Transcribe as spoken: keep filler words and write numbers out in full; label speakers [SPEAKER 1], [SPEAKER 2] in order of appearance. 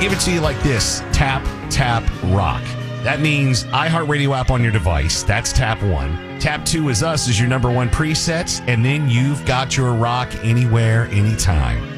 [SPEAKER 1] give it to you like this. Tap, tap, rock. That means iHeartRadio app on your device. That's tap one. Tap two is us as your number one preset. And then you've got your rock anywhere, anytime.